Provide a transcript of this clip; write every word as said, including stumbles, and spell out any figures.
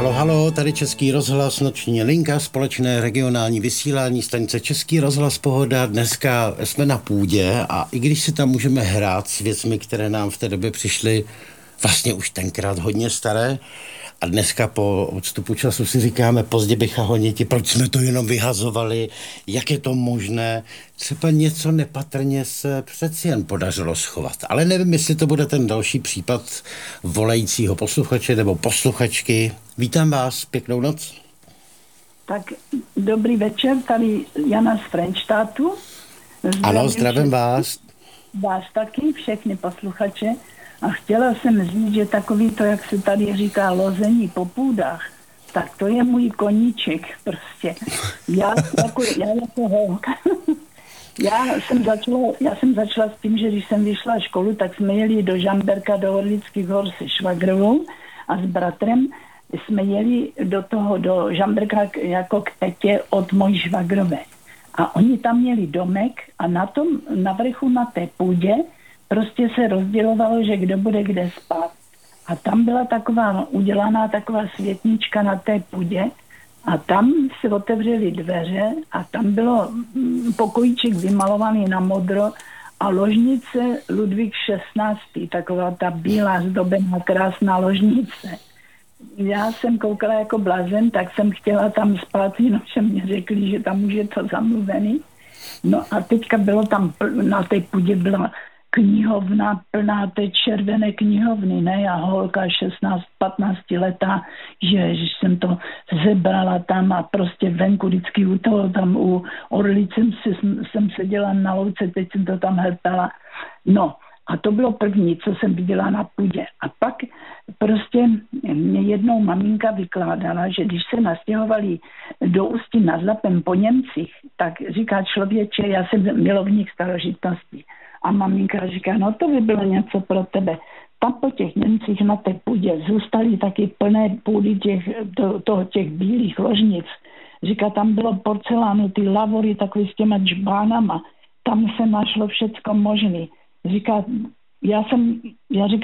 Halo, halo, tady Český rozhlas, noční linka, společné regionální vysílání, stanice Český rozhlas Pohoda. Dneska jsme na půdě a i když si tam můžeme hrát s věcmi, které nám v té době přišly vlastně už tenkrát hodně staré, a dneska po odstupu času si říkáme, pozdě bycha honiti, proč jsme to jenom vyhazovali, jak je to možné, třeba něco nepatrně se přeci jen podařilo schovat. Ale nevím, jestli to bude ten další případ volajícího posluchače nebo posluchačky. Vítám vás, pěknou noc. Tak dobrý večer, tady Jana z Frenštátu. Ano, zdravím vás. Vás taky, všechny posluchače. A chtěla jsem říct, že takový to, jak se tady říká, lození po půdách, tak to je můj koníček prostě. Já jako, já jako holka. já, jsem začala, já jsem začala s tím, že když jsem vyšla školu, tak jsme jeli do Žamberka, do Orlických hor se švagrovou a s bratrem jsme jeli do toho, do Žamberka jako k tetě od mojí švagrové. A oni tam měli domek a na tom, na vrchu na té půdě prostě se rozdělovalo, že kdo bude kde spát. A tam byla taková udělaná taková světnička na té půdě a tam se otevřely dveře a tam bylo pokojíček vymalovaný na modro a ložnice Ludvík šestnáctý, taková ta bílá zdobená krásná ložnice. Já jsem koukala jako blázen, tak jsem chtěla tam spát, jenomže mě řekli, že tam už je to zamluvený. No a teďka bylo tam, na té půdě byla knihovna plná té červené knihovny, ne? Já holka šestnáct patnáct letá, že, že jsem to zebrala tam a prostě venku vždycky u toho tam u Orlice jsem, jsem seděla na louce, teď jsem to tam hltala. No a to bylo první, co jsem viděla na půdě. A pak prostě mě jednou maminka vykládala, že když se nastěhovali do Ústí nad Labem po Němcích, tak říká člověče, já jsem milovník starožitnosti. A maminka říká, no to by bylo něco pro tebe. Tam po těch Němcích na té půdě zůstaly taky plné půdy těch, to, toho, těch bílých ložnic. Říká, tam bylo porcelánu, ty lavory takový s těma džbánama. Tam se našlo všecko možné. Říká, já jsem, já říkám,